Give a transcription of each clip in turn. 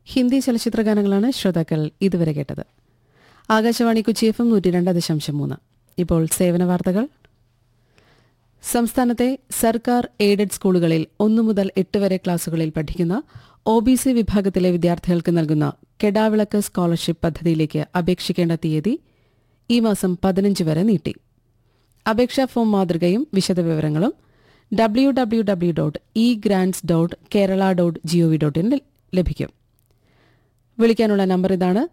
ഹിന്ദി ചലച്ചിത്ര ഗാനങ്ങളാണ് ശ്രോതാക്കൾ ഇതുവരെ കേട്ടത്. ആകാശവാണി കൊച്ചി FM 102.3. ഇപ്പോൾ സേവന വാർത്തകൾ. സംസ്ഥാനത്തെ സർക്കാർ എയ്ഡഡ് സ്കൂളുകളിൽ 1 മുതൽ 8 വരെ ക്ലാസുകളിൽ പഠിക്കുന്ന OBC വിഭാഗത്തിലെ വിദ്യാർത്ഥികൾക്ക് നൽകുന്ന കെടാവിളക്ക് സ്കോളർഷിപ്പ് പദ്ധതിയിലേക്ക് അപേക്ഷിക്കേണ്ട തീയതി ഈ മാസം 15 വരെ നീട്ടി. അപേക്ഷാ ഫോം മാതൃകയും വിശദവിവരങ്ങളും www.egrants.kerala.gov.in ലഭിക്കും. വിളിക്കാനുള്ള നമ്പർ ഇതാണ്: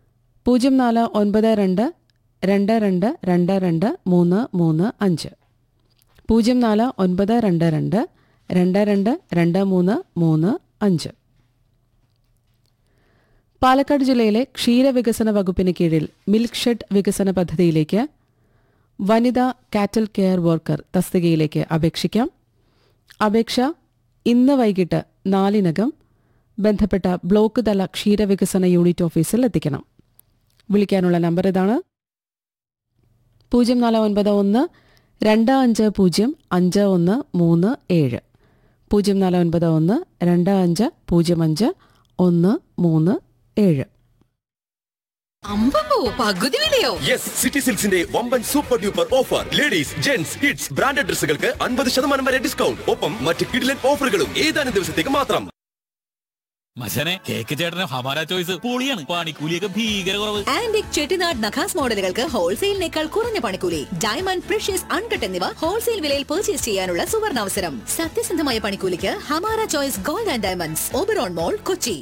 0492222335 0492222335. പാലക്കാട് ജില്ലയിലെ ക്ഷീരവികസന വകുപ്പിന് കീഴിൽ മിൽക്ക് ഷെഡ് വികസന പദ്ധതിയിലേക്ക് വനിതാ കാറ്റൽ കെയർ വർക്കർ തസ്തികയിലേക്ക് അപേക്ഷിക്കാം. അപേക്ഷ ഇന്ന് വൈകിട്ട് 4-നകം ബന്ധപ്പെട്ട ബ്ലോക്ക് തല ക്ഷീരവികസന യൂണിറ്റ് ഓഫീസിൽ എത്തിക്കണം. വിളിക്കാനുള്ള നമ്പർ ഇതാണ്: 049125055137 049125055137. അമ്പോ പകുതി വിലയോ? യെസ്, സിറ്റി സിൽക്സിന്റെ വമ്പൻ super duper offer. Ladies, gents, kids branded ഡ്രസ്സുകൾക്ക് 50% വരെ ഡിസ്കൗണ്ട്. ഒപ്പം മറ്റ് കിഡിലൻ ഓഫറുകളും ഏതാനും ദിവസത്തേക്ക് മാത്രം. മച്ചനെ, കേക്ക് ചേട്ടന് ഹമാര ചോയ്സ് പൊളിയാണ്. പണിക്കൂലിയൊക്കെ ഭീകര കുറവ്. ആന്റിക് ചെട്ടിനാട് നഖാസ് മോഡലുകൾക്ക് ഹോൾസെയിലിനേക്കാൾ കുറഞ്ഞ പണിക്കൂലി. ഡയമണ്ട്, പ്രഷ്യസ്, അൺകട്ട് എന്നിവ ഹോൾസെയിൽ വിലയിൽ പർച്ചേസ് ചെയ്യാനുള്ള സുവർണാവസരം. സത്യസന്ധമായ പണിക്കൂലിക്ക് Hamara choice gold and diamonds, Oberon മോൾ, കൊച്ചി.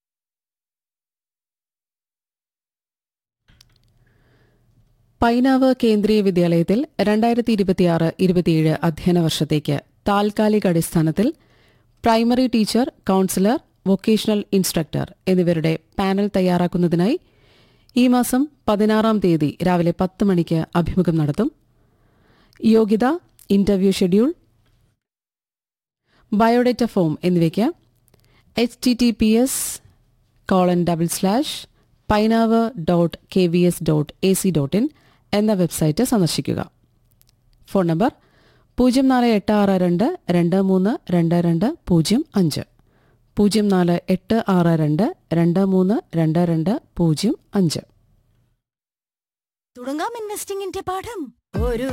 പൈനാവ് കേന്ദ്രീയ വിദ്യാലയത്തിൽ 2026-27 അധ്യയന വർഷത്തേക്ക് താൽക്കാലിക അടിസ്ഥാനത്തിൽ primary teacher, councillor, vocational instructor എന്നിവരുടെ പാനൽ തയ്യാറാക്കുന്നതിനായി ഈ മാസം 16-ാം തീയതി രാവിലെ 10 മണിക്ക് അഭിമുഖം നടത്തും. യോഗ്യത, ഇന്റർവ്യൂ ഷെഡ്യൂൾ, ബയോഡേറ്റ ഫോം എന്നിവയ്ക്ക് https://painav.kvs.ac.in എന്ന വെബ്സൈറ്റ് സന്ദർശിക്കുക. Phone number 0486223220 0486223220. തുടങ്ങാം ഇൻവെസ്റ്റിംഗിന്റെ പാഠം. ഒരു